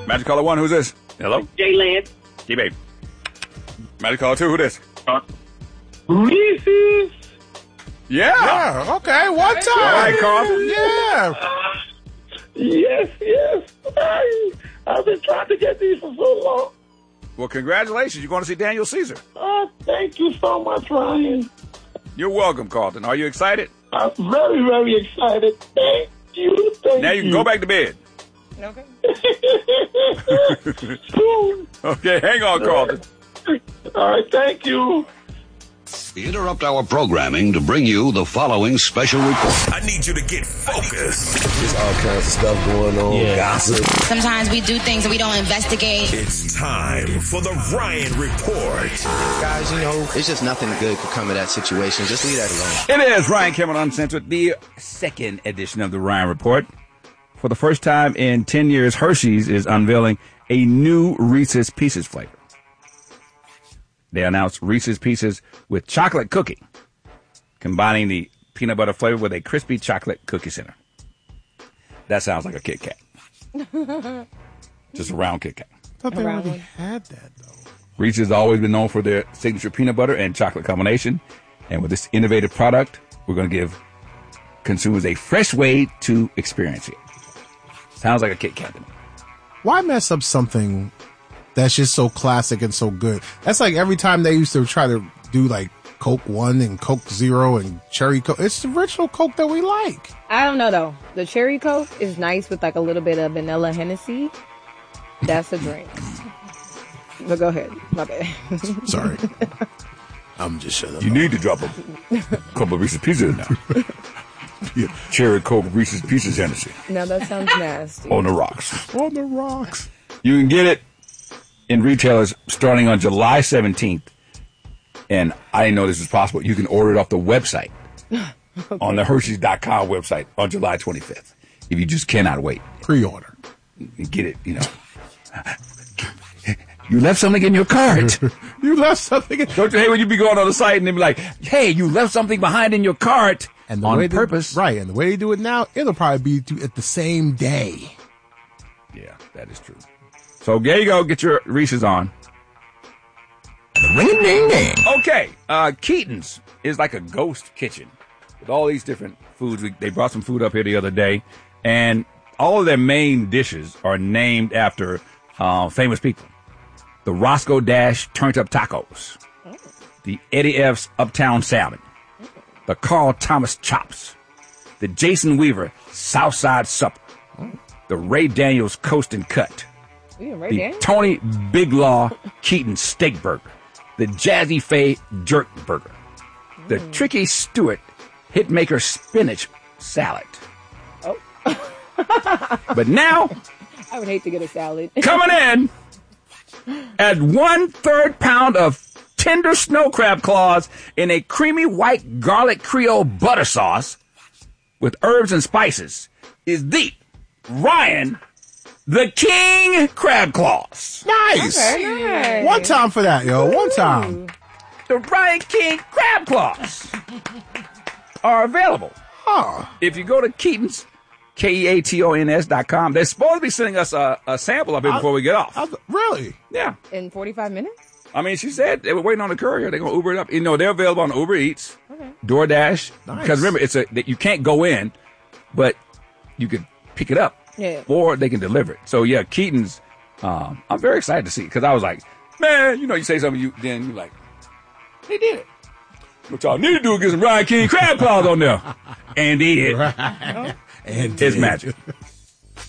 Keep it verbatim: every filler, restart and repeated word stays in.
Magic caller one, who's this? Hello? Jay Lance. G-Babe. Magic caller two, who this? Uh, Reese's. Yeah. Yeah, okay, one time. All right, Carl. Yeah. Uh, yes, yes. I, I've been trying to get these for so long. Well, congratulations. You're going to see Daniel Caesar. Uh, thank you so much, Ryan. You're welcome, Carlton. Are you excited? I'm very, very excited. Thank you. Thank Now you can you. go back to bed. Okay. Soon. Okay, hang on, Carlton. All right, thank you. We interrupt our programming to bring you the following special report. I need you to get focused. There's all kinds of stuff going on. Yeah. Gossip. Sometimes we do things and we don't investigate. It's time for the Ryan Report. Guys, you know, it's just nothing good could come of that situation. Just leave that alone. It is Ryan Cameron Uncensored, the second edition of the Ryan Report. For the first time in ten years, Hershey's is unveiling a new Reese's Pieces flavor. They announced Reese's Pieces with chocolate cookie, combining the peanut butter flavor with a crispy chocolate cookie center. That sounds like a Kit Kat. Just a round Kit Kat. I thought they Around already one. had that, though. Reese's has always been known for their signature peanut butter and chocolate combination. And with this innovative product, we're going to give consumers a fresh way to experience it. Sounds like a Kit Kat to me. Why mess up something that's just so classic and so good? That's like every time they used to try to do like Coke One and Coke Zero and Cherry Coke. It's the original Coke that we like. I don't know though. The cherry Coke is nice with like a little bit of vanilla Hennessy. That's a drink. But go ahead. My bad. Sorry. I'm just shut up. You need to drop a couple of Reese's Pieces in there. Yeah. Cherry Coke Reese's Pieces Hennessy. Now that sounds nasty. On the rocks. On the rocks. You can get it in retailers starting on July seventeenth. And I didn't know this was possible. You can order it off the website. Okay. On the Hershey's dot com website on July twenty-fifth. If you just cannot wait. Pre-order. Get it, you know. You left something in your cart. You left something in Don't you hate when you be going on the site and they be like, hey, you left something behind in your cart and the on way purpose. They, right, and the way they do it now, it'll probably be to, at the same day. Yeah, that is true. So there you go. Get your Reese's on. Ring ding ding. Okay, uh, Keaton's is like a ghost kitchen with all these different foods. We, they brought some food up here the other day, and all of their main dishes are named after uh, famous people. The Roscoe Dash Turned Up Tacos, the Eddie F's Uptown Salmon, the Carl Thomas Chops, the Jason Weaver Southside Supper, the Ray Daniels Coast and Cut, Ray the Daniels? Tony Biglaw Keaton Steak Burger, the Jazzy Faye Jerk Burger, the mm. Tricky Stewart Hitmaker Spinach Salad. Oh. But now, I would hate to get a salad. coming in at one third pound of tender snow crab claws in a creamy white garlic Creole butter sauce with herbs and spices is the Ryan the King Crab Claws. Nice. Okay, nice. One time for that, yo. One time. The Ryan King Crab Claws are available. Huh. If you go to Keaton's, K E A T O N S dot com, they're supposed to be sending us a, a sample of it before I, we get off. I, really? Yeah. In forty-five minutes? I mean, she said they were waiting on the courier. They're going to Uber it up. You know, they're available on Uber Eats, okay. DoorDash. Nice. Because remember, it's a that you can't go in, but you could pick it up. Yeah. Or they can deliver it. So, yeah, Keaton's, um, I'm very excited to see it because I was like, man, you know, you say something, you then you're like, they did it. What y'all need to do is get some Ryan King Crab Claws on there. And did. Right. And It's magic.